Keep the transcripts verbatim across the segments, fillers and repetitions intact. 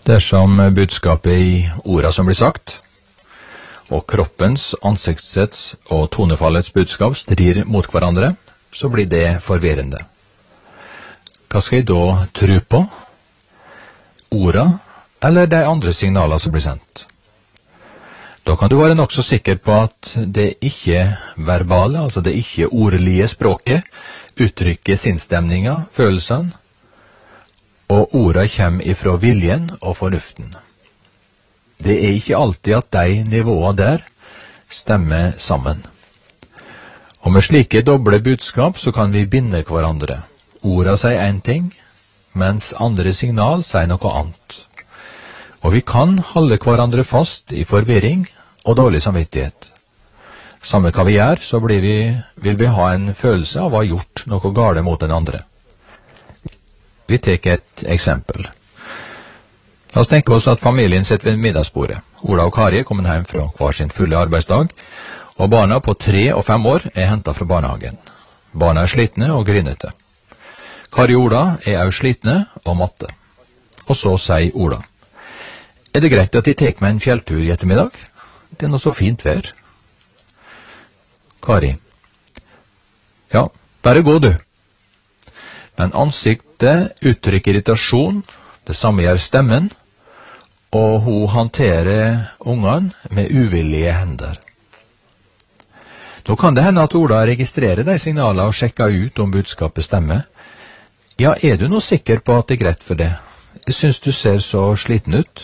Dersom budskapet i orda som blir sagt, og kroppens, ansiktets og tonefallets budskap strir mot hverandre, så blir det forvirrende. Hva skal jeg da tro på? Orda eller de andre signaler som blir sendt? Da kan du være nok så sikker på at det ikke verbale, altså det ikke ordlige språket, uttrykker sinnsstemninga, følelsene, og orda kommer ifra viljen og fornuften. Det er ikke alltid at de nivåene der stemmer sammen. Og med slike doble budskap så kan vi binde hverandre. Orda sier en ting, mens andre signal sier noe annet. Og vi kan holde hverandre fast i forvirring og dårlig samvittighet. Samme hva vi gjør, så blir vi, vil vi ha en følelse av å ha gjort noe gale mot den andre. Vi tar et eksempel. La oss tenke oss at familien sitter ved middagsbordet. Ola og Kari er kommet hjem fra hver sin fulle arbeidsdag, og barna på tre og fem år er hentet fra barnehagen. Barna er slitne og grinete. Kari og Ola er også slitne og matte. Og så sier Ola: Er det greit at de tek meg en fjelltur i ettermiddag? Det er noe så fint vær. Kari: Ja, bare gå du. Men ansiktet uttrykker irritasjon, det samme gjør stemmen, og hun håndterer ungene med uvillige hender. Da kan det hende at Ola registrerer de signalene og sjekker ut om budskapet stemmer. Ja, er du nå sikker på at det er greit for det? Jeg synes du ser så sliten ut.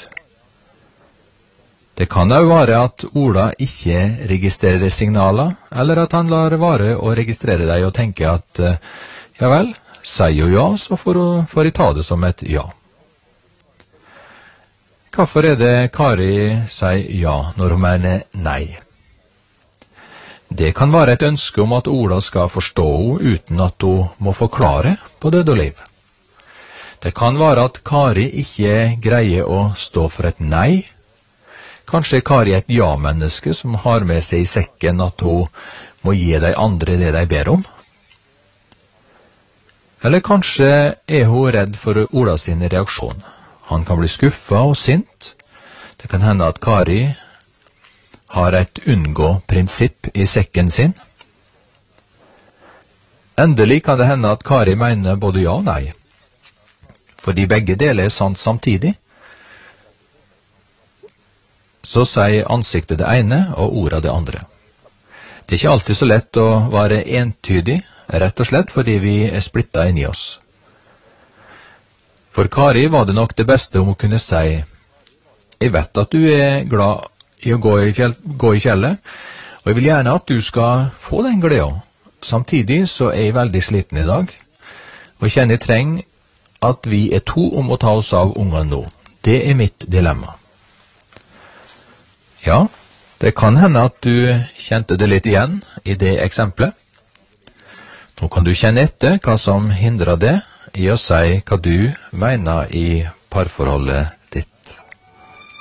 Det kan også være at Ola ikke registrerer signaler, eller at han lar være å registrere deg og tenke at, ja vel, sier jo ja, så får, får jeg ta det som et ja. Hvorfor er det Kari sier ja når hun mener nei? Det kan være et ønske om at Ola skal forstå henne uten at hun må forklare på død og liv. Det kan være at Kari ikke greier å stå for et nei. Kanskje er Kari et ja-menneske som har med seg i sekken at hun må gi de andre det de ber om. Eller kanskje er hun redd for Ola sin reaksjon. Han kan bli skuffet og sint. Det kan hende at Kari har et unngå-prinsipp i sekken sin. Endelig kan det hende at Kari mener både ja og nei, fordi begge deler er sant samtidig. Så sier ansiktet det ene og ordet det andre. Det er ikke alltid så lett å være entydig, rett og slett fordi vi er splittet inn i oss. For Kari var det nok det beste hun kunne si: Jeg vet at du er glad i å gå i, fjell, gå i fjellet, og jeg vil gjerne at du skal få den gleden. Samtidig så er jeg veldig sliten i dag, og kjenner jeg trenger at vi er to om å ta oss av ungene nå. Det er mitt dilemma. Ja, det kan hende at du kjente det litt igjen i det eksempelet. Nå kan du kjenne etter hva som hindrer det i å si hva du mener i parforholdet